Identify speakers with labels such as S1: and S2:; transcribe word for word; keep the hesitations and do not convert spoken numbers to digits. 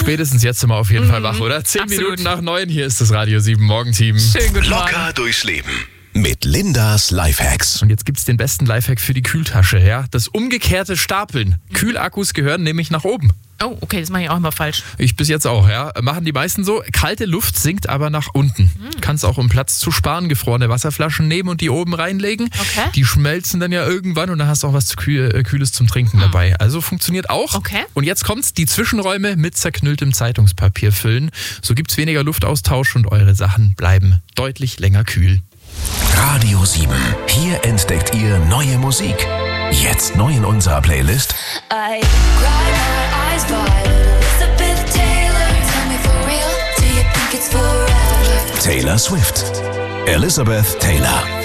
S1: Spätestens jetzt sind wir auf jeden Fall wach, oder? Zehn
S2: Absolut.
S1: Minuten nach neun, hier ist das Radio sieben Morgenteam.
S2: Schönen guten
S3: Locker
S2: Morgen.
S3: durchs Leben mit Lindas Lifehacks.
S1: Und jetzt gibt's den besten Lifehack für die Kühltasche, ja? Das umgekehrte Stapeln. Kühlakkus gehören nämlich nach oben.
S2: Oh, okay, das mache ich auch immer falsch.
S1: Ich bis jetzt auch, ja. Machen die meisten so. Kalte Luft sinkt aber nach unten. Kannst auch, um Platz zu sparen, gefrorene Wasserflaschen nehmen und die oben reinlegen.
S2: Okay.
S1: Die schmelzen dann ja irgendwann und dann hast du auch was zu Kühl, äh, Kühles zum Trinken dabei. Also funktioniert auch.
S2: Okay.
S1: Und jetzt kommt's, die Zwischenräume mit zerknülltem Zeitungspapier füllen. So gibt's weniger Luftaustausch und eure Sachen bleiben deutlich länger kühl.
S3: Radio sieben. Hier entdeckt ihr neue Musik. Jetzt neu in unserer Playlist.
S4: I cry my eyes wide. Elizabeth Taylor, tell me for real, do you think it's forever?
S3: Taylor Swift. Elizabeth Taylor.